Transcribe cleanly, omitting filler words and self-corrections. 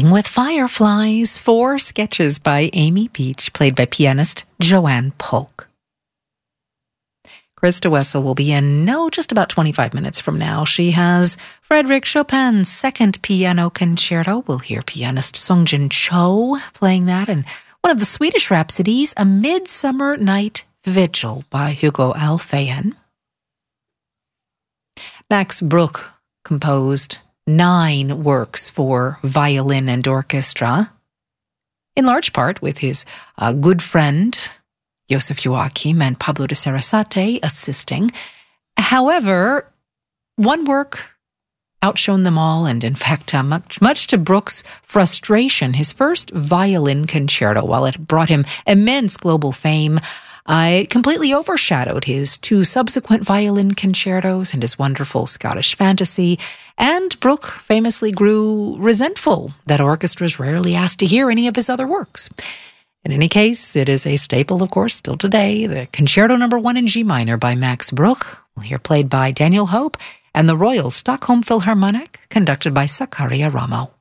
Playing with Fireflies, 4 sketches by Amy Peach, played by pianist Joanne Polk. Krista Wessel will be in, just about 25 minutes from now. She has Frédéric Chopin's Second Piano Concerto. We'll hear pianist Sungjin Cho playing that, and one of the Swedish Rhapsodies, A Midsummer Night Vigil by Hugo Alfvén. Max Bruch composed 9 works for violin and orchestra, in large part with his good friend Joseph Joachim and Pablo de Sarasate assisting. However, one work outshone them all, and in fact, much to Bruch's frustration, his first violin concerto, while it brought him immense global fame, it completely overshadowed his 2 subsequent violin concertos and his wonderful Scottish fantasy, and Bruch famously grew resentful that orchestras rarely asked to hear any of his other works. In any case, it is a staple, of course, still today, the Concerto No. 1 in G minor by Max Bruch, we'll hear played by Daniel Hope, and the Royal Stockholm Philharmonic, conducted by Sakaria Ramo.